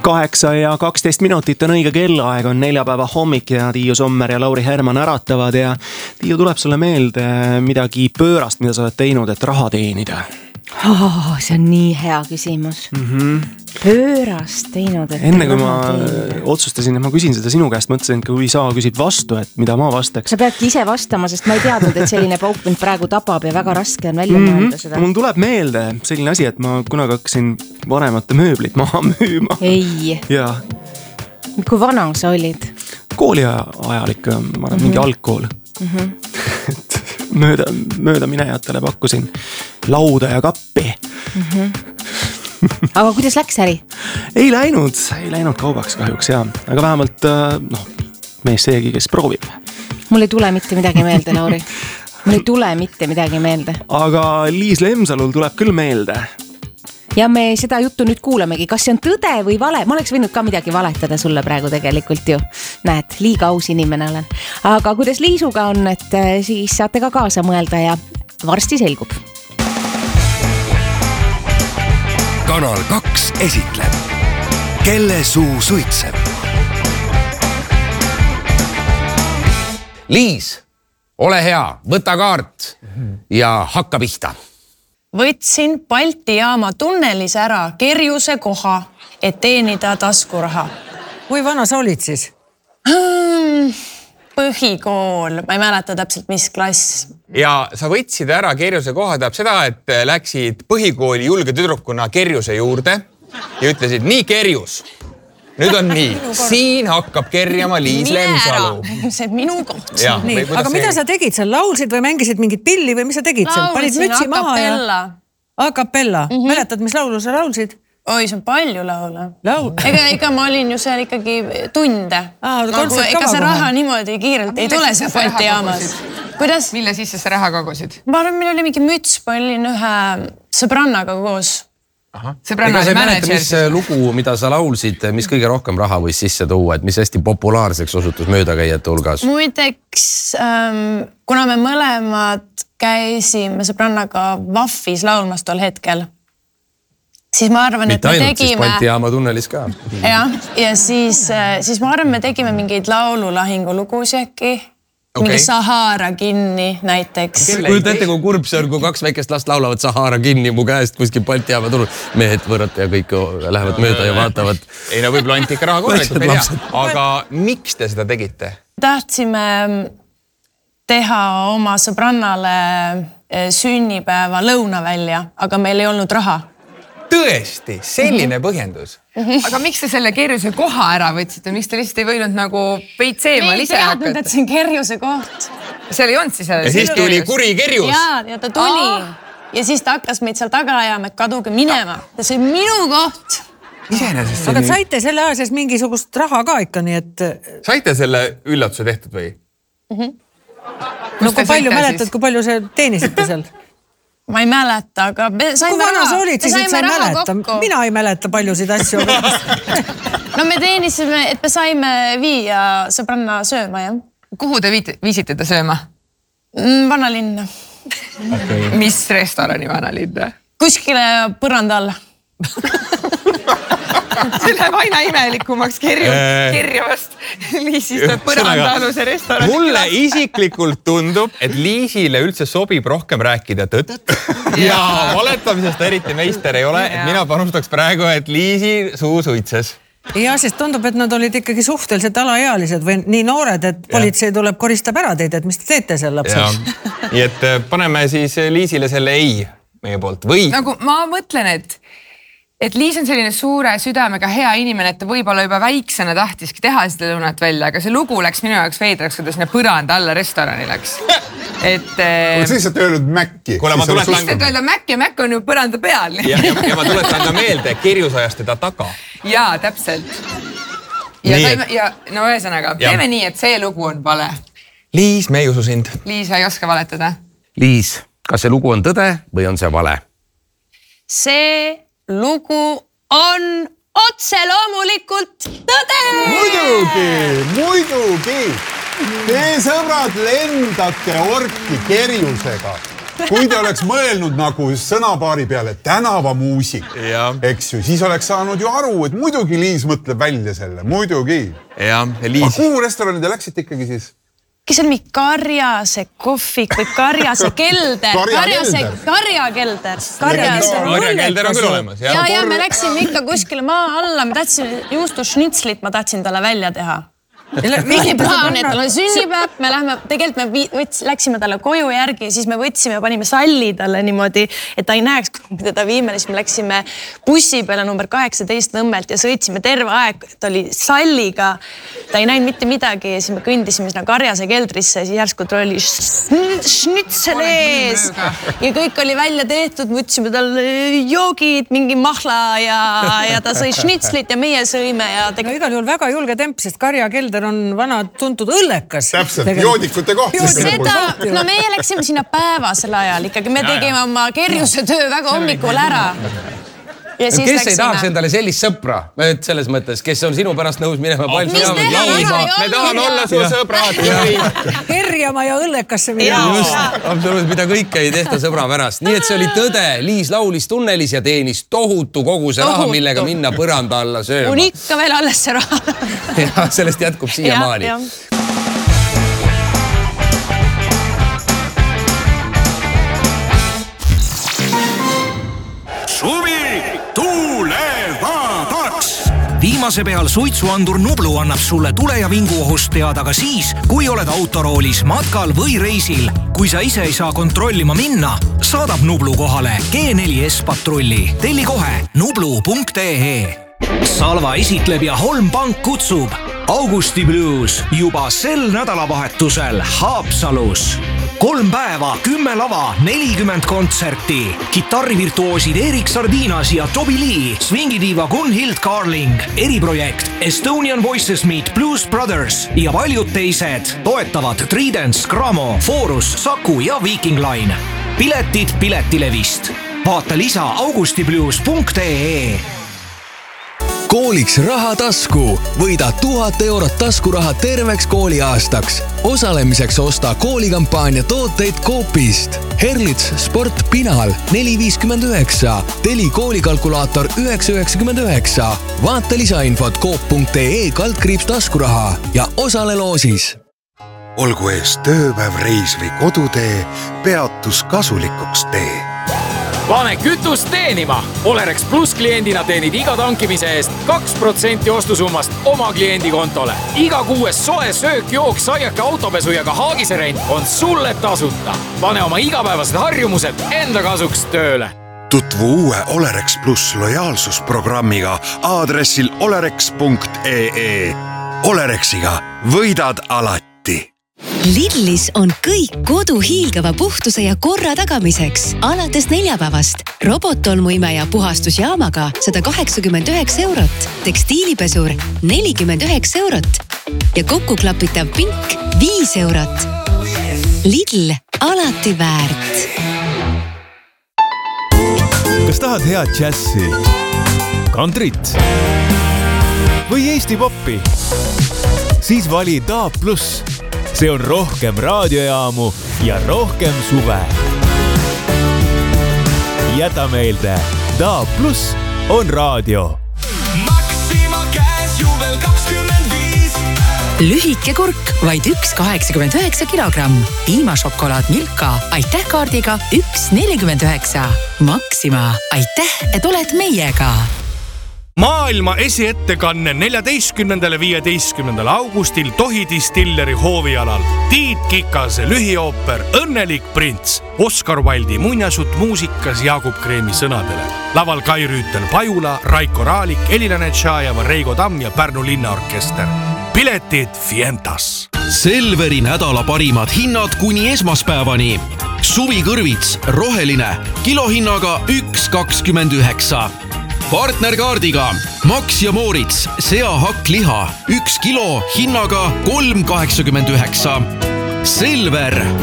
8:12 on õige kellaaeg, on neljapäeva hommik ja Tiiu Sommer ja Lauri Herman äratavad ja Tiiu, tuleb sulle meelde midagi pöörast, mida sa oled teinud, et raha teenida? See on nii hea küsimus. Pöörast teinud, et enne kui ma otsustasin, et ma küsin seda sinu käest, mõtlesin, et kui sa küsid vastu, et mida ma vastaks. Sa peadki ise vastama, sest ma ei teadnud, et selline pauk mind praegu tapab ja väga raske on välja mõelda seda. Mul tuleb meelde selline asi, et ma kunagi hakkasin vanemate mööblit maha müüma. Ei. Ja. Kui vana sa olid? Kooli ajal ikka, ma olen mingi algkool. Et mööda minejatele pakkusin lauda ja kappi. Aga kuidas läks äri? Ei läinud kaubaks kahjuks, jah. Aga vähemalt, mees seegi, kes proovib. Mul ei tule mitte midagi meelde, Lauri. Mul ei tule mitte midagi meelde. Aga Liis Lemsalul tuleb küll meelde. Ja me seda juttu nüüd kuulamegi. Kas see on tõde või vale? Ma oleks võinud ka midagi valetada sulle praegu tegelikult ju. Näed, liiga aus inimene olen. Aga kuidas Liisuga on, et siis saate ka kaasa mõelda ja varsti selgub. Kanal 2 esitleb Kelle suu suitseb? Liis, ole hea, võta kaart ja hakka pihta. Võtsin Balti jaama tunnelis ära kerjuse koha, et teenida taskuraha. Kui vana sa olid siis? Põhikool, ma ei mäleta täpselt, mis klass. Ja sa võtsid ära kerjuse koha, tähendab seda, et läksid põhikooli julge tüdrukuna kerjuse juurde ja ütlesid, nii kerjus. Nüüd on nii, siin hakkab kerjama Liis Lemsalu. See on minu koht. Nii, aga mida sa tegid seal? Laulsid või mängisid mingit pilli või mis sa tegid seal? Panid mütsi maha ja... Acapella. Mäletad, mis laulu sa laulsid? Oi, see on palju laule. Ega ma olin ju seal ikkagi tunde. Ega see raha niimoodi kiirelt ei tule see Balti jaamas. Kuidas? Mille sisse sa raha kogusid? Ma arvan, meil oli mingi müts, ma olin ühe sõbrannaga koos. Ega sa mäleta, mis lugu, mida sa laulsid, mis kõige rohkem raha võis sisse tuua, et mis hästi populaarseks osutus möödakäijate hulgas? Muideks, kuna me mõlemad käisime sõbrannaga Vafis laulmas tol hetkel, siis ma arvan, et me tegime... Mitte ainult, siis Balti jaama tunnelis ka. Ja siis ma arvan, me tegime mingeid laululahingu lugusi äkki. Mingi Sahara kinni näiteks. Kuid ette, kui kurb see on, kui kaks väikest last laulavad Sahara kinni mu käest kuskil Balti jaama turul. Mehed, võrad ja kõik lähevad mööda ja vaatavad. Ei, no võib-olla anti ikka raha korralikult, ei tea. Aga miks te seda tegite? Tahtsime teha oma sõbrannale sünnipäeva lõunavälja, aga meil ei olnud raha. Tõesti, selline põhjendus. Aga miks te selle kerjuse koha ära võtsite? Miks te lihtsalt ei võinud nagu veits eemal ise hakata? Me ei teadnud, et see on kerjuse koht. Seal ei olnud siis... Ja siis tuli kuri kerjus. Ja ta tuli. Ja siis ta hakkas meid seal taga ajama, et kaduge minema. See on minu koht. Aga saite selle ajas mingisugust raha ka ikka, nii et... Saite selle üllatuse tehtud või? No kui palju mäletad, kui palju see teenisite seal? Ma ei mäleta, aga me saime raha. Kui vana sa olid, siis et sa ei mäleta. Mina ei mäleta paljusid asju. No me teenisime, et me saime viia sõbranna sööma, jah. Kuhu te viisite ta sööma? Vanalinna. Mis restorani Vanalinna? Kuskile põranda alla. See läheb aina imelikumaks kerjavast Liisist põrandaaluse restorani. Mulle isiklikult tundub, et Liisile üldse sobib rohkem rääkida tõtt. Ja valetamisest eriti meister ei ole, et mina panustaks praegu, et Liisi suu suitses. Ja, sest tundub, et nad olid ikkagi suhteliselt alaealised või nii noored, et politsei tuleb koristab ära teid, et mis te teete seal lapsed. Nii et paneme siis Liisile selle ei meie poolt või? Nagu ma mõtlen, et Liis on selline suure südamega hea inimene, et ta võib-olla juba väiksena tahtiski teha seda lõunat välja, aga see lugu läks minu jaoks veidraks, kuidas sinna põranda alla restorani läks. Kui siis oled öelnud Mäkki. Siis oled öelda Mäkk ja Mäkk on ju põranda peal. Ja ma tuletan ka meelde, kerjusajas teda taga. Jaa, täpselt. Ja no ühesõnaga, teeme nii, et see lugu on vale. Liis, me ei usu sind. Liis, ei oska valetada. Liis, kas see lugu on tõde või on see vale? See lugu on otse loomulikult tõde! Muidugi! Te sõbrad lendake orki kerjusega kui ta oleks mõelnud nagu sõnapaari peale tänavamuusik, eks ju, siis oleks saanud ju aru, et muidugi Liis mõtleb välja selle, muidugi. Aga kuhu restorani te läksite ikkagi siis? Kes on mingi Karjase kohvik või Karjase kelder. Karjakelder. Karjakelder on küll olemas. Ja me läksime ikka kuskile maa alla, me tahtsime juustušnitslit, ma tahtsin talle välja teha. Mingi plaan, et tal on sünnipäev, me tegelikult me läksime talle koju järgi ja siis me võtsime ja panime salli talle niimoodi, et ta ei näeks, mida ta viime, siis me läksime bussi peale number 18 Nõmmelt ja sõitsime terve aeg, ta oli salliga, ta ei näinud mitte midagi ja siis me kõndisime sinna Karjase keldrisse ja siis järsku ta oli šnitsel ees ja kõik oli välja tehtud, võtsime talle joogid, mingi mahla ja ta sõi šnitslit ja meie sõime ja igal juhul väga julge temp, sest Karja kelder on vana tuntud õllekas. Täpselt, joodikute koht. No meie läksime sinna päevasel ajal ikkagi, me tegime oma kerjuse töö väga hommikul ära. Kes ei tahaks endale sellist sõpra, selles mõttes, kes on sinu pärast nõus minema me tahame olla su sõbrad. Kerjama ja õllekasse minna. Absoluutselt, mida kõike ei tehta sõbra pärast. Nii et see oli tõde, Liis laulis tunnelis ja teenis tohutu koguse raha, millega minna põranda alla sööma. On ikka veel alles see raha. Ja sellest jätkub siiamaani. Viimase peal suitsuandur Nublu annab sulle tule- ja vinguohust teada ka siis, kui oled autoroolis, matkal või reisil. Kui sa ise ei saa kontrollima minna, saadab Nublu kohale G4S patrulli. Telli kohe nublu.ee. Salva esitleb ja Holm Pank kutsub Augusti Blues juba sel nädalavahetusel Haapsalus. 3 päeva, 10 lava, 40 kontserti. Kitarrivirtuoosid Erik Sardinas ja Toby Lee, swingidiiva Gunhild Carling, eriprojekt Estonian Voices Meet Blues Brothers ja paljud teised toetavad Tridents, Gramo, Forus, Saku ja Viking Line. Piletid Piletilevist. Vaata lisa augustiblues.ee. Kooliks raha tasku. Võida 1000 eurot taskuraha terveks kooliaastaks. Osalemiseks osta koolikampaania tooteid Coopist. Herlits Sport Pinal 4,59. Teli koolikalkulaator 9,99. Vaata lisainfot coop.ee/ taskuraha ja osale loosis. Olgu ees tööpäev, reis või kodutee, peatus kasulikuks tee. Pane kütust teenima! Olerex Plus kliendina teenid iga tankimise eest 2% ostusummast oma kliendi kontole. Iga kuues soe söök, jook, saiake, autopesu ja ka haagise rent on sulle tasuta. Pane oma igapäevased harjumused enda kasuks tööle. Tutvu uue Olerex Plus lojaalsusprogrammiga aadressil olerex.ee. Olerexiga võidad alati. Lidlis on kõik kodu hiilgava puhtuse ja korra tagamiseks. Alates neljapäevast robottolmuimeja puhastusjaamaga 189 eurot, tekstiilipesur 49 eurot ja kokkuklapitav pink 5 eurot. Lidl, alati väärt. Kas tahad head džässi, kantrit või Eesti poppi? Siis vali DAB+. See on rohkem raadiojaamu ja rohkem suve. Jäta meelde, DAB+ on raadio. Maxima käes juvel 25. Lühike kurk, vaid 1,89 kilogramm. Piimašokolaad Milka, aitäh kaardiga 1,49. Maxima, aitäh, et oled meiega. Maailma esiettekanne 14.–15. augustil Tohi Distilleri hoovialal. Tiit Kikase lühiooper Õnnelik prints. Oskar Wilde'i muinasjutt muusikas Jaagup Kreemi sõnadele. Laval Kai Rüütel Pajula, Raiko Raalik, Elina Netšajeva, Reigo Tamm ja Pärnu linnaorkester. Piletid Fientas. Selveri nädala parimad hinnad kuni esmaspäevani. Suvikõrvits, roheline, kilohinnaga 1,29. Partnerkaardiga Max ja Moritz, seahakkliha, 1 kilo hinnaga 3,89. Selver,